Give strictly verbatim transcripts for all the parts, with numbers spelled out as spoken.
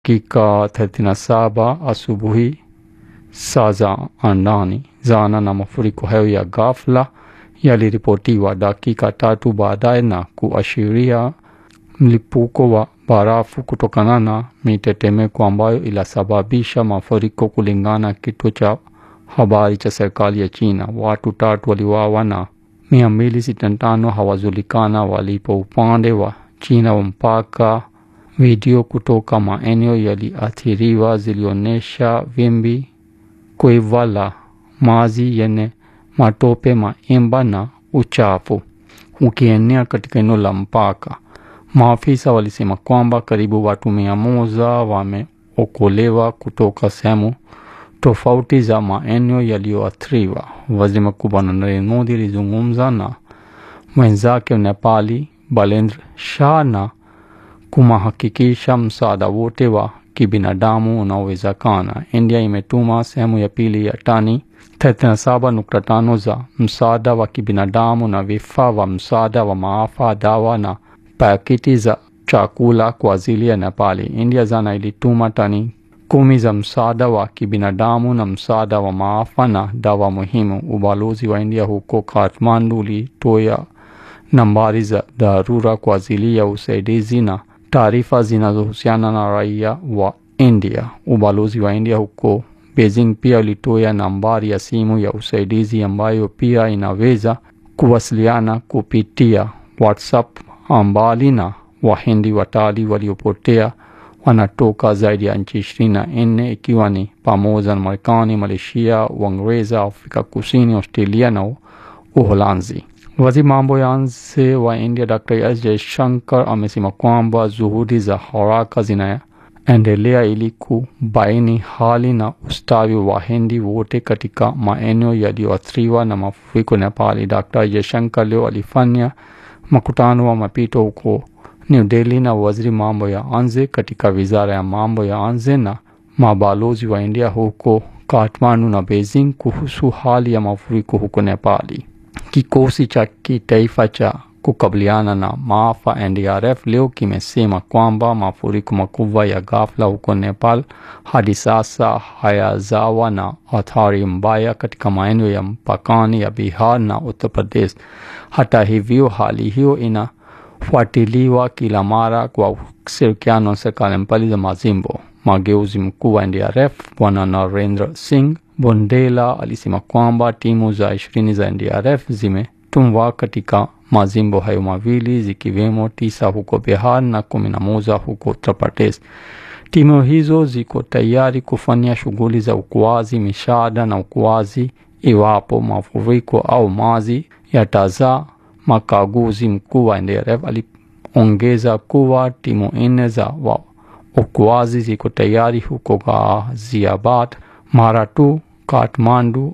dakika thelathini na saba asubuhi saa za andani. Zana na mafuriko hayo ya ghafla yaliripotiwa dakika tatu baadaye na kuashiria mlipuko wa barafu kutokana na mitetemeko ambayo ilisababisha mafuriko, kulingana kituo cha habari cha serikali ya China. Watu tatu waliuawa na mia mbili sitini na tano hawajulikana walipo upande wa China wa mpaka. Video kutoka maeneo yaliathiriwa zilionyesha vimbi kubwa la maji yenye matope, maemba na uchafu ukienea katika eneo la mpaka. Maafisa walisema kwamba karibu watu mia moja wameokolewa kutoka sehemu tofauti za maeneo yaliyoathiriwa. Waziri Mkuu Bwana Narendra Modi alizungumza na mwenzake Nepali Balendra Shah na kumhakikisha msaada wote wa kibinadamu unaowezekana. India imetuma sehemu ya pili ya tani thelathini na saba nukta tano za msaada wa kibinadamu na vifaa vya msaada wa maafa, dawa na pakiti za chakula kwa ajili ya Nepali. India jana ilituma tani kumi za msaada wa kibinadamu na msaada wa maafa na dawa muhimu. Ubalozi wa India huko Kathmandu ulitoa nambari za dharura kwa ajili ya usaidizi na taarifa zinazohusiana na raia wa India. Ubalozi wa India huko Beijing pia ulitoa nambari ya simu ya usaidizi ambayo pia inaweza kuwasiliana kupitia WhatsApp. Mbali na Wahindi, watalii waliopotea wanatoka zaidi ya nchi ishirini na nne ikiwa ni pamoja na Marekani, Malaysia, Uingereza, Afrika Kusini, Australia na Uholanzi. Waziri mambo ya nje wa India Doctor S Jaishankar amesema kwamba juhudi za haraka zinaendelea ili kubaini hali na ustawi wa Wahindi wote katika maeneo yaliyoathiriwa na mafuriko Nepali. Doctor Jaishankar leo alifanya mkutano wa mapito huko New Delhi na waziri mambo ya nje katika wizara ya mambo ya nje na mabalozi wa India huko Kathmandu na Beijing kuhusu hali ya mafuriko huko Nepali. Kikosi cha kitaifa cha kukabiliana na maafa N D R F leo kimesema kwamba mafuriko makubwa ya ghafla huko Nepal hadi sasa hayajawa na athari mbaya katika maeneo ya mpakani ya Bihar na Uttar Pradesh. Hata hivyo, hali hiyo inafuatiliwa kila mara kwa ushirikiano na serikali mbali za majimbo. Mageuzi mkuu wa N D R F Bwana Narendra Singh Bondela alisema kwamba timu za ishirini za N D R F zimetumwa katika majimbo hayo mawili, zikiwemo tisa huko Bihar na kumi na moja huko Uttar Pradesh. Timu hizo ziko tayari kufanya shughuli za uokoaji, misaada na uokoaji iwapo mafuriko au maji yatazaa. Mkaguzi mkuu wa N D R F aliongeza kuwa timu nne za uokoaji ziko tayari huko Ghaziabad mara tu Kathmandu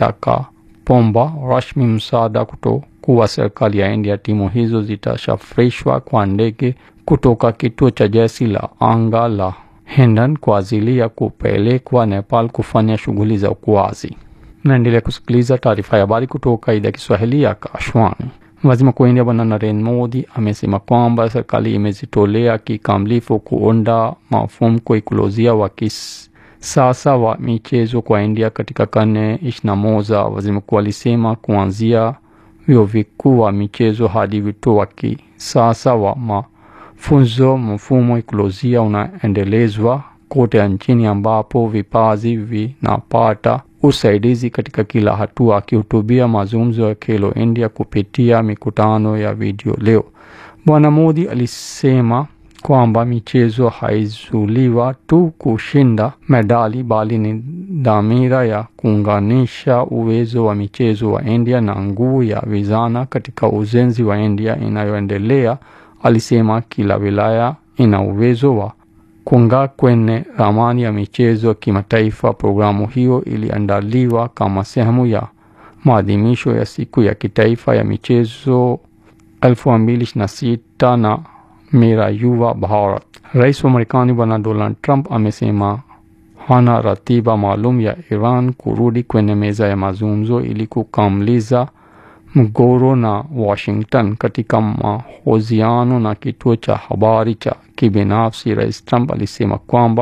atakapomba rasmi msaada kutoka serikali ya India. Timu hizo zitasafirishwa kwa ndege kutoka kituo cha jeshi la anga la Hindan kwa ajili ya kupelekwa Nepal kufanya shughuli za uokoaji. Naendelea kusikiliza taarifa ya habari kutoka idhaa ya Kiswahili ya Kashwani. Waziri Mkuu wa India Bwana Narendra Modi amesema kwamba serikali imejitolea kikamilifu kuunda mfumo wa ekolojia wa kisasa wa michezo kwa India katika karne ishirini na moja. Waziri Mkuu alisema kuanzia vyuo vikuu wa michezo hadi vituo wa kisasa wa mafunzo, mfumo wa ekolojia unaendelezwa kote nchini ambapo vipaji vinapata usaidizi katika kila hatua. Akihutubia mazungumzo ya Khelo India kupitia mikutano ya video leo, Bwana Modi alisema kwamba michezo haizuliwa tu kushinda medali bali ni dhamira ya kuunganisha uwezo wa michezo wa India na nguvu ya vijana katika ujenzi wa India inayoendelea. Alisema kila wilaya ina uwezo wa kung'aa kwenye ramani ya michezo kimataifa. Programu hiyo iliandaliwa kama sehemu ya maadhimisho ya siku ya kitaifa ya michezo elfu mbili ishirini na sita na Mera Yuva Bharat. Rais wa Marekani Bwana Donald Trump amesema hana ratiba maalum ya Iran kurudi kwenye meza ya mazungumzo ili kukamilisha mgogoro na Washington. Katika mahojiano na kituo cha habari cha kibinafsi, Rais Trump alisema kwamba